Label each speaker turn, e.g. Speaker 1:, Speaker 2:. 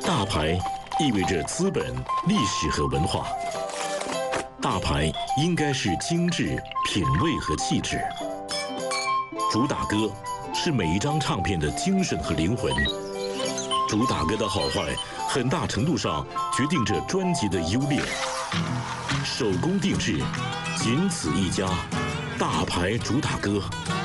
Speaker 1: 大牌意味着资本、历史和文化。大牌应该是精致、品味和气质。主打歌是每一张唱片的精神和灵魂。主打歌的好坏，很大程度上决定着专辑的优劣。手工定制，仅此一家，大牌主打歌。